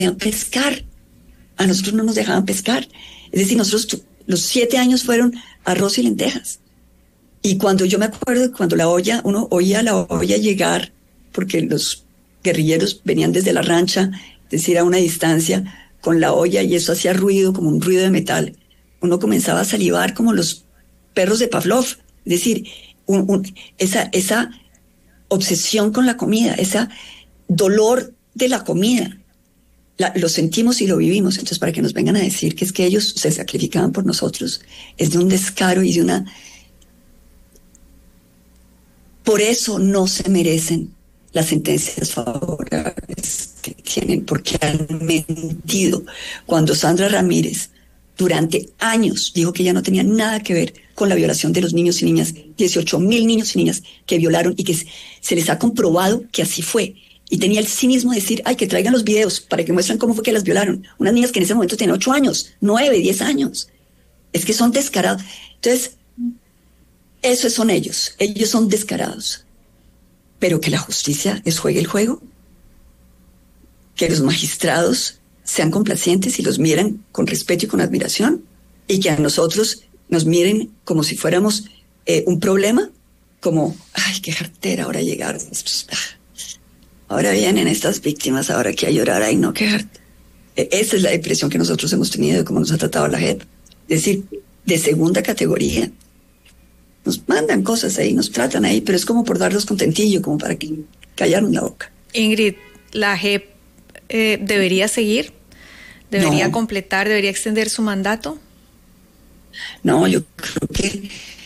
podían pescar. A nosotros no nos dejaban pescar. Es decir, nosotros los 7 años fueron arroz y lentejas. Y cuando yo me acuerdo, cuando uno oía la olla llegar, porque los guerrilleros venían desde la rancha, es decir, a una distancia, con la olla, y eso hacía ruido, como un ruido de metal. Uno comenzaba a salivar como los perros de Pavlov. Es decir, esa obsesión con la comida, ese dolor de la comida, lo sentimos y lo vivimos. Entonces, para que nos vengan a decir que es que ellos se sacrificaban por nosotros, es de un descaro y de una... Por eso no se merecen las sentencias favorables que tienen, porque han mentido. Cuando Sandra Ramírez durante años dijo que ella no tenía nada que ver con la violación de los niños y niñas, 18,000 niños y niñas que violaron, y que se les ha comprobado que así fue. Y tenía el cinismo de decir, ay, que traigan los videos para que muestren cómo fue que las violaron. Unas niñas que en ese momento tenían 8 años, 9, 10 años. Es que son descarados. Entonces, esos son ellos son descarados. Pero que la justicia les juegue el juego, que los magistrados sean complacientes y los miren con respeto y con admiración, y que a nosotros nos miren como si fuéramos un problema, como, ay, qué jartera, ahora llegaron estos, ahora vienen estas víctimas, ahora que a llorar, ay, no, qué jartera. Esa es la impresión que nosotros hemos tenido de cómo nos ha tratado la JEP, es decir, de segunda categoría. Nos mandan cosas ahí, nos tratan ahí, pero es como por darlos contentillo, como para que callarnos la boca. Ingrid, ¿la JEP debería seguir? ¿Debería completar, debería extender su mandato? No, yo creo que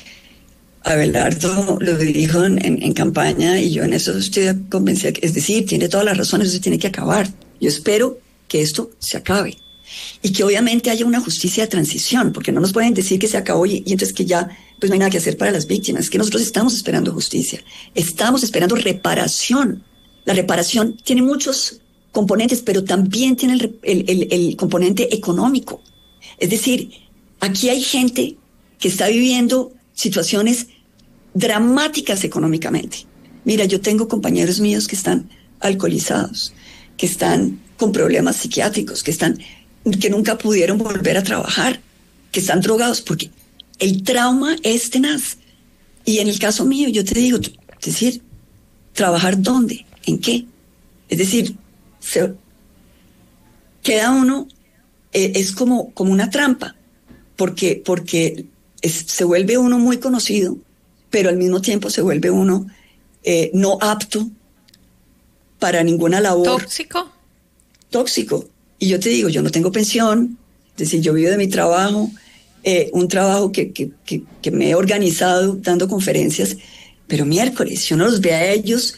Abelardo lo dijo en campaña, y yo en eso estoy convencida, es decir, tiene todas las razones, eso tiene que acabar. Yo espero que esto se acabe y que obviamente haya una justicia de transición, porque no nos pueden decir que se acabó y entonces que ya pues no hay nada que hacer para las víctimas. Es que nosotros estamos esperando justicia, estamos esperando reparación. La reparación tiene muchos componentes, pero también tiene el componente económico. Es decir, aquí hay gente que está viviendo situaciones dramáticas económicamente. Mira, yo tengo compañeros míos que están alcoholizados, que están con problemas psiquiátricos, que nunca pudieron volver a trabajar, que están drogados, porque el trauma es tenaz. Y en el caso mío, yo te digo, es decir, ¿trabajar dónde? ¿En qué? Es decir, queda uno, es como una trampa, porque se vuelve uno muy conocido, pero al mismo tiempo se vuelve uno no apto para ninguna labor. Tóxico. Y yo te digo, yo no tengo pensión, es decir, yo vivo de mi trabajo, un trabajo que me he organizado dando conferencias, pero miércoles, si uno los ve a ellos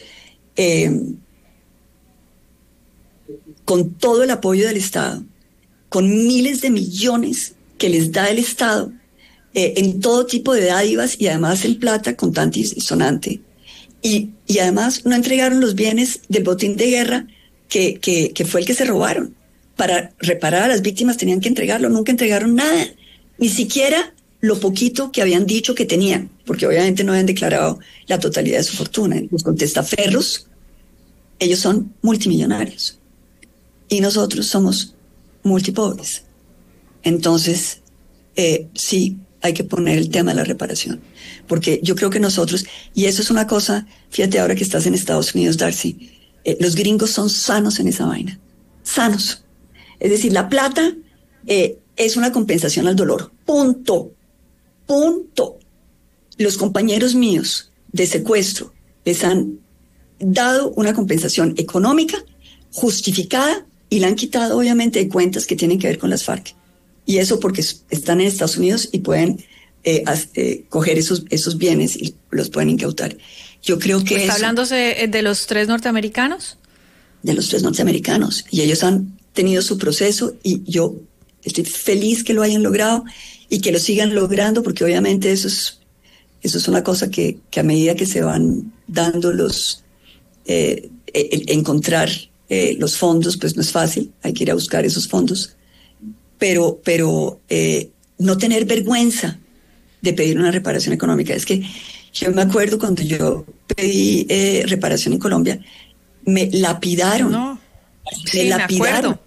con todo el apoyo del Estado, con miles de millones que les da el Estado, en todo tipo de dádivas, y además en plata contante y sonante, y además no entregaron los bienes del botín de guerra que fue el que se robaron. Para reparar a las víctimas tenían que entregarlo, nunca entregaron nada, ni siquiera lo poquito que habían dicho que tenían, porque obviamente no habían declarado la totalidad de su fortuna. Los contestaferros, ellos son multimillonarios y nosotros somos multipobres. Entonces, sí, hay que poner el tema de la reparación, porque yo creo que nosotros, y eso es una cosa, fíjate ahora que estás en Estados Unidos, Darcy, los gringos son sanos en esa vaina, sanos. Es decir, la plata es una compensación al dolor, punto. Los compañeros míos de secuestro les han dado una compensación económica justificada y la han quitado obviamente de cuentas que tienen que ver con las FARC. Y eso porque están en Estados Unidos y pueden coger esos bienes y los pueden incautar. Yo creo que ¿Está hablándose de los 3 norteamericanos? De los 3 norteamericanos. Y ellos han tenido su proceso y yo estoy feliz que lo hayan logrado y que lo sigan logrando, porque obviamente eso es una cosa que a medida que se van dando encontrar los fondos, pues no es fácil, hay que ir a buscar esos fondos, pero no tener vergüenza de pedir una reparación económica. Es que yo me acuerdo cuando yo pedí reparación en Colombia, me lapidaron. No. Sí, me acuerdo.